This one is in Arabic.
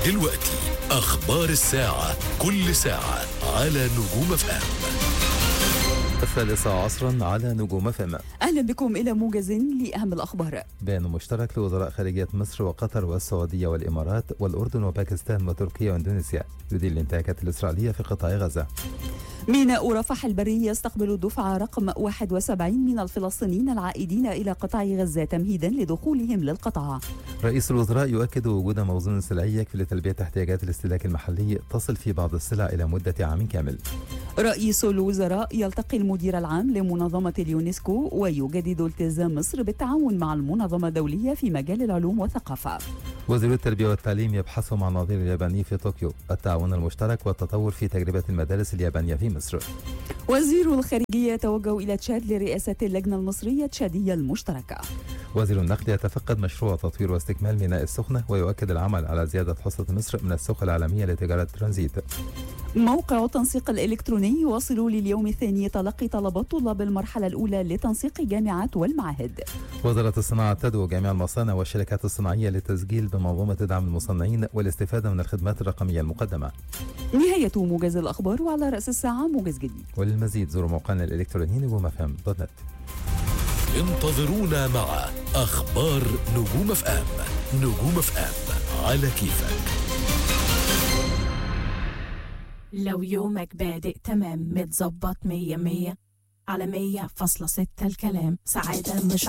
دلوقتي أخبار الساعة، كل ساعة على نجوم FM. 13 على نجوم FM. أهلا بكم إلى موجز لأهم الأخبار. بيان مشترك لوزراء خارجية مصر وقطر والسعودية والإمارات والأردن وباكستان وتركيا وإندونيسيا يدين الانتهاكات الإسرائيلية في قطاع غزة. ميناء رفح البري يستقبل الدفعة رقم 71 من الفلسطينيين العائدين إلى قطاع غزة تمهيدا لدخولهم للقطاع. رئيس الوزراء يؤكد وجود موزون سلعي يكفي لتلبية احتياجات الاستهلاك المحلي تصل في بعض السلع إلى مدة عام كامل. رئيس الوزراء يلتقي المدير العام لمنظمة اليونسكو ويجدد التزام مصر بالتعاون مع المنظمة الدولية في مجال العلوم والثقافة. وزير التربية والتعليم يبحث مع النظير الياباني في طوكيو التعاون المشترك والتطور في تجربة المدارس اليابانية في مصر. وزير الخارجية يتوجه إلى تشاد لرئاسة اللجنة المصرية التشادية المشتركة. وزير النقل يتفقد مشروع تطوير واستكمال ميناء السخنة ويؤكد العمل على زيادة حصة مصر من السوق العالمية لتجارة الترانزيت. موقع التنسيق الإلكتروني يواصل لليوم الثاني تلقي طلبات طلاب المرحلة الأولى لتنسيق الجامعات والمعاهد. وزارة الصناعة تدعو جميع المصانع والشركات الصناعية للتسجيل بمنظومة دعم المصنعين والاستفادة من الخدمات الرقمية المقدمة. نهاية موجز الأخبار، وعلى رأس الساعة موجز جديد. وللمزيد زوروا موقعنا الإلكتروني نجوم FM.net. انتظرونا مع أخبار نجوم FM. نجوم FM على كيفك. لو يومك بادئ تمام متظبط 100 على 100.6 الكلام سعادة مش